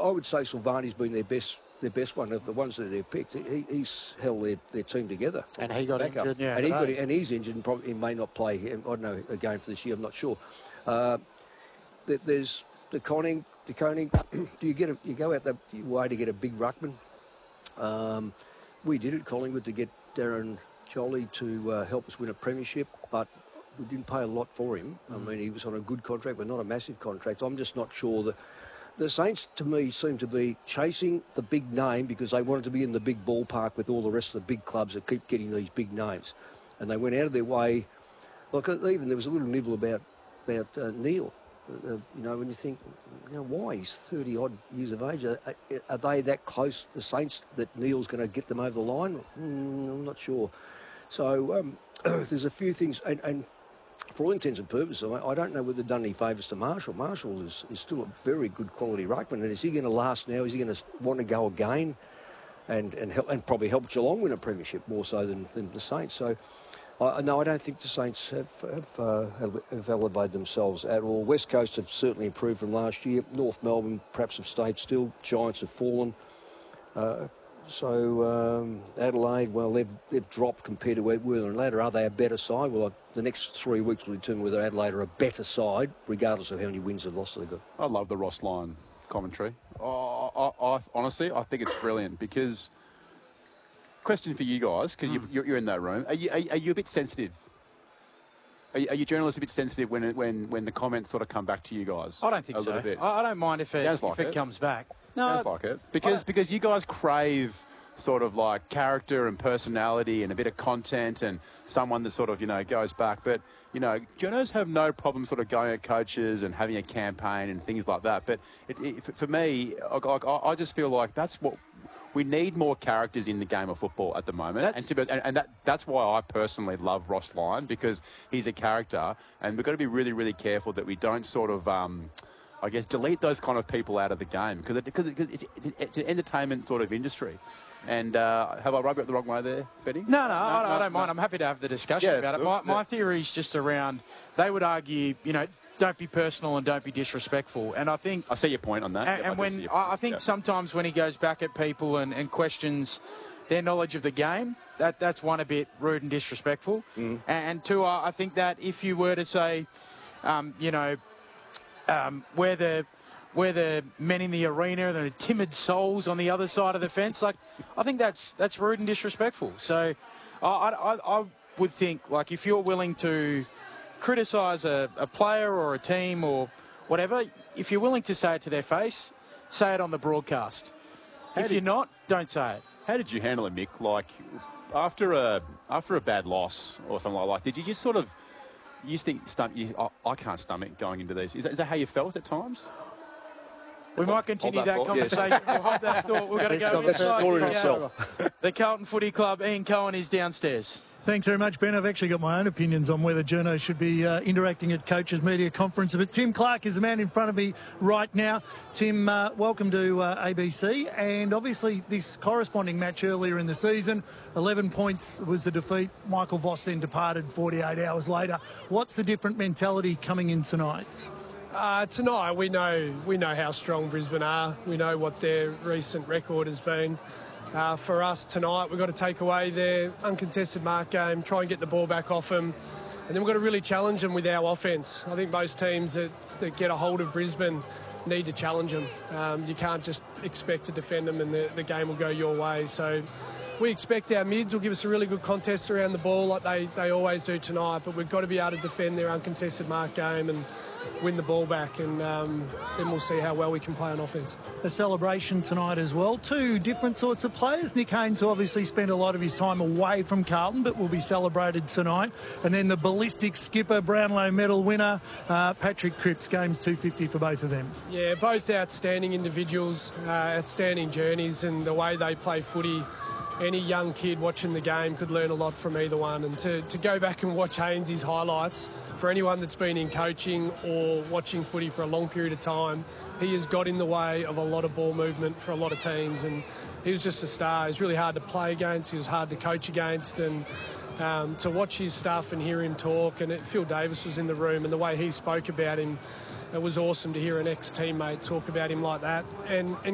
I would say Silvani's been their best one of the ones that they've picked. He's held their team together. And he got injured. Yeah, and he's injured and probably he may not play. I don't know, a game for this year. I'm not sure. There's the Conning. Do you go out the way to get a big ruckman? We did at Collingwood to get Darren Jolly to help us win a premiership, but we didn't pay a lot for him. I mean, he was on a good contract, but not a massive contract. I'm just not sure that the Saints, to me, seem to be chasing the big name because they wanted to be in the big ballpark with all the rest of the big clubs that keep getting these big names, and they went out of their way. Like even there was a little nibble about Neil. When you think, why he's 30-odd years of age, are they that close, the Saints, that Neil's going to get them over the line? I'm not sure. So there's a few things, and for all intents and purposes, I don't know whether they've done any favours to Marshall. Marshall is still a very good quality ruckman, and is he going to last now? Is he going to want to go again and probably help Geelong win a premiership more so than the Saints? So, no, I don't think the Saints have elevated themselves at all. West Coast have certainly improved from last year. North Melbourne perhaps have stayed still. Giants have fallen. Adelaide, well, they've dropped compared to where they were in ladder. Are they a better side? Well, the next 3 weeks will determine whether Adelaide are a better side, regardless of how many wins and losses they've got. I love the Ross Lyon commentary. Honestly, I think it's brilliant because... Question for you guys, because you're in that room. Are you a bit sensitive? Are you journalists a bit sensitive when the comments sort of come back to you guys? I don't think so. I don't mind if it comes back. No, sounds like it. Because you guys crave sort of like character and personality and a bit of content and someone that sort of, goes back. But, journalists have no problem sort of going at coaches and having a campaign and things like that. But for me, I just feel like that's what... We need more characters in the game of football at the moment. That's why I personally love Ross Lyon, because he's a character. And we've got to be really, really careful that we don't sort of, delete those kind of people out of the game. Because it's an entertainment sort of industry. And have I rubbed it the wrong way there, Benny? No, I don't mind. I'm happy to have the discussion about it. My theory is just around, they would argue, don't be personal and don't be disrespectful. And I think... I see your point on that. I think sometimes when he goes back at people and questions their knowledge of the game, that's one, a bit rude and disrespectful. And two, I think that if you were to say, we're the men in the arena, the timid souls on the other side of the fence, I think that's rude and disrespectful. So I would think, if you're willing to criticise a player or a team or whatever, if you're willing to say it to their face, say it on the broadcast. If you're not, don't say it. How did you handle it, Mick? Like, after a bad loss or something like that, did you just sort of, you think, I can't stomach going into these? Is that how you felt at times? We might continue that conversation. Yes. We'll hold that thought. We're going to go inside. The Carlton Footy Club, Ian Cohen, is downstairs. Thanks very much, Ben. I've actually got my own opinions on whether journos should be interacting at Coaches Media Conference. But Tim Clark is the man in front of me right now. Tim, welcome to ABC. And obviously this corresponding match earlier in the season, 11 points was the defeat. Michael Voss then departed 48 hours later. What's the different mentality coming in tonight? Tonight we know how strong Brisbane are. We know what their recent record has been. For us tonight, we've got to take away their uncontested mark game, try and get the ball back off them, and then we've got to really challenge them with our offence. I think most teams that get a hold of Brisbane need to challenge them. You can't just expect to defend them and the game will go your way. So we expect our mids will give us a really good contest around the ball like they always do tonight, but we've got to be able to defend their uncontested mark game and win the ball back, and then we'll see how well we can play on offence. A celebration tonight as well. Two different sorts of players. Nick Haynes, who obviously spent a lot of his time away from Carlton, but will be celebrated tonight. And then the ballistic skipper, Brownlow medal winner, Patrick Cripps. Games 250 for both of them. Yeah, both outstanding individuals, outstanding journeys, and the way they play footy. Any young kid watching the game could learn a lot from either one. And to go back and watch Haynes' highlights, for anyone that's been in coaching or watching footy for a long period of time, he has got in the way of a lot of ball movement for a lot of teams. And he was just a star. He was really hard to play against. He was hard to coach against. And to watch his stuff and hear him talk, and Phil Davis was in the room, and the way he spoke about him, it was awesome to hear an ex-teammate talk about him like that. And